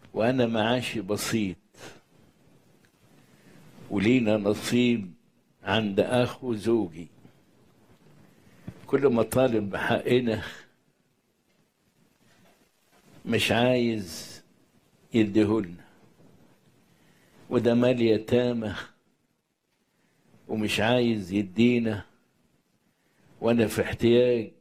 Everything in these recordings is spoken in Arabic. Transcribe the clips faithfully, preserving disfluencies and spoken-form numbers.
وأنا معاشي بسيط ولينا نصيب عند أخو زوجي، كل ما طالب بحقنا مش عايز يديهولنا، وده مال يتامى ومش عايز يدينا، وأنا في احتياج.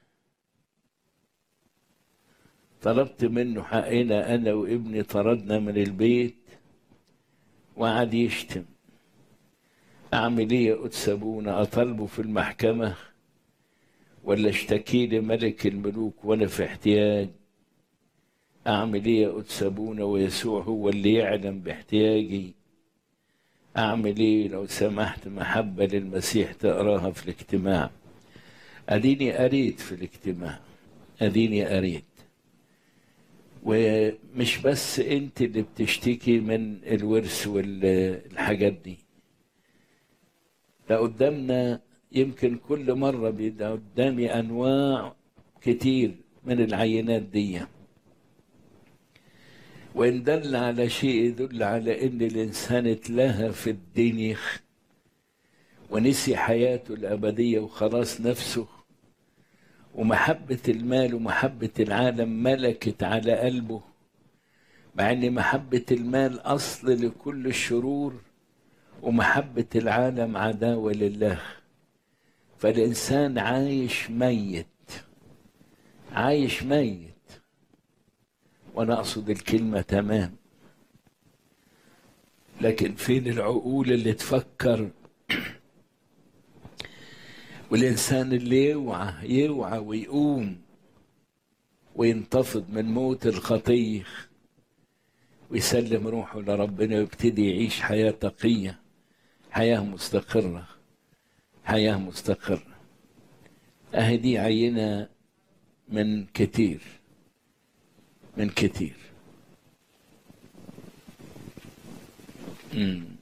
طلبت منه حقنا أنا وابني، طردنا من البيت وقعد يشتم. أعمل إيه يا قدس أبونا؟ أطالبه في المحكمة ولا اشتكي لملك الملوك وأنا في احتياج؟ أعمل إيه يا قدس أبونا ويسوع هو اللي يعلم باحتياجي؟ أعمل إيه؟ لو سمحت محبة للمسيح تقراها في الاجتماع. أديني قريت في الاجتماع، أديني قريت. ومش بس أنت اللي بتشتكي من الورث والحاجات دي، ده قدامنا يمكن كل مرة بيبقى قدامي أنواع كتير من العينات دي، وإن دل على شيء يدل على إن الإنسان اتلهى في الدنيا ونسي حياته الأبدية وخلاص نفسه، ومحبة المال ومحبة العالم ملكت على قلبه، مع إن محبة المال أصل لكل الشرور ومحبة العالم عداوة لله. فالإنسان عايش ميت، عايش ميت، وأنا أقصد الكلمة تمام. لكن فين العقول اللي تفكر، والإنسان اللي يوعى يوعى ويقوم وينتفض من موت الخطية ويسلم روحه لربنا ويبتدي يعيش حياة تقية، حياة مستقرة، حياة مستقرة. أهي دي عينة من كتير من كتير. مم.